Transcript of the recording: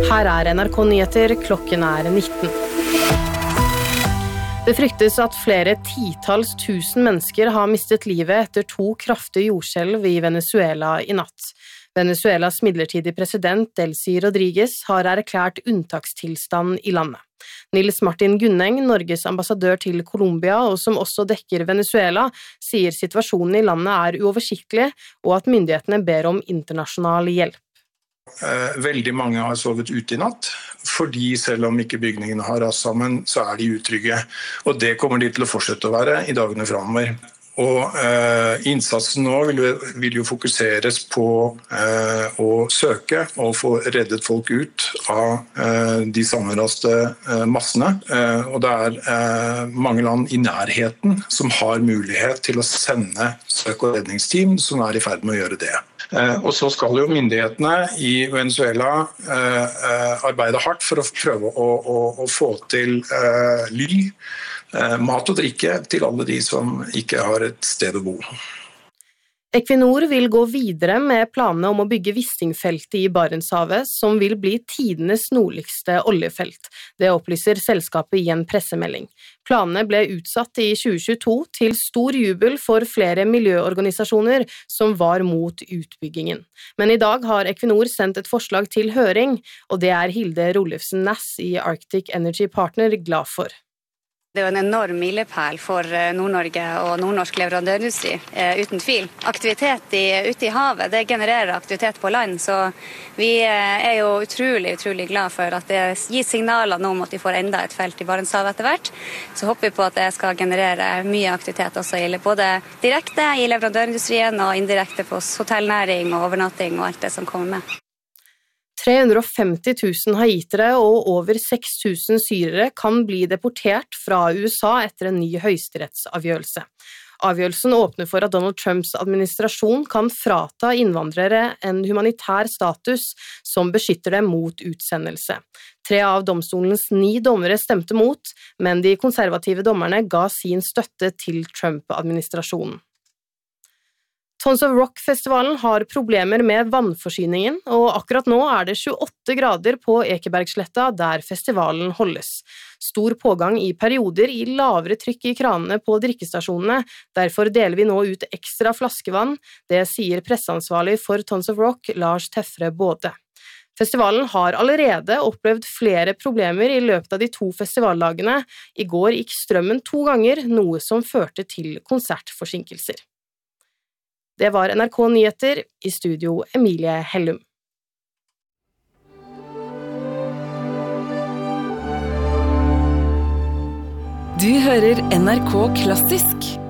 Her er NRK Nyheter, klokken er 19. Det fryktes at flere titalls tusen mennesker har mistet livet etter 2 kraftige jordskjelv i Venezuela i natt. Venezuelas midlertidige president Delcy Rodriguez har erklært unntakstilstand i landet. Nils Martin Gunneng, Norges ambassadør til Colombia og som også dekker Venezuela, sier situasjonen i landet er uoversiktlig og at myndighetene ber om internasjonal hjelp. Veldig mange har sovet ute i natt, fordi selv om ikke bygningene har rast sammen, så er de utrygge. Og det kommer de til å fortsette å være i dagene fremover. Og innsatsen nå vil jo fokuseres på å søke og få reddet folk ut av de sammenraste massene. Og det er mange land i nærheten som har mulighet til å sende søk- og redningsteam som er i ferd med å gjøre det. Og så skal jo myndighetene i Venezuela arbeide hardt for å prøve å få til ly, mat og drikke til alle de som ikke har et sted å bo. Equinor vil gå videre med planene om å bygge Wisting-feltet i Barentshavet, som vil bli tidenes nordligste oljefelt. Det opplyser selskapet i en pressemelding. Planene ble utsatt i 2022 til stor jubel for flere miljøorganisasjoner som var mot utbyggingen. Men i dag har Equinor sendt et forslag til høring, og det er Hilde Roelufsen Næss i Arctic Energy Partner glad for. Det er jo en enorm milepæl for Nord-Norge og nordnorsk leverandørindustri, uten tvil. Aktivitet ute i havet, det genererer aktivitet på land, så vi er jo utrolig glad for at det gir signaler nå om at vi får enda et felt i Barentshavet etter hvert. Så håper vi på at det skal generere mye aktivitet også, både direkte i leverandørindustrien og indirekte på hotellnæring og overnatting og alt det som kommer med. 350 000 haitere og over 6 000 syrere kan bli deportert fra USA etter en ny høyesterettsavgjørelse. Avgjørelsen åpner for at Donald Trumps administrasjon kan frata innvandrere en humanitær status som beskytter dem mot utsendelse. 3 av domstolens 9 dommere stemte mot, men de konservative dommerne ga sin støtte til Trump-administrasjonen. Tons of Rock-festivalen har problemer med vannforsyningen, og akkurat nå er det 28 grader på Ekebergsletta der festivalen holdes. Stor pågang i perioder i lavere trykk i kranene på drikkestasjonene, derfor deler vi nå ut ekstra flaskevann, det sier presseansvarlig for Tons of Rock, Lars Teffre Både. Festivalen har allerede opplevd flere problemer i løpet av de 2 festivaldagene. I går gikk strømmen 2 ganger, noe som førte til konsertforsinkelser. Det var NRK Nyheter, i studio Emilie Hellum. Du hører NRK Klassisk.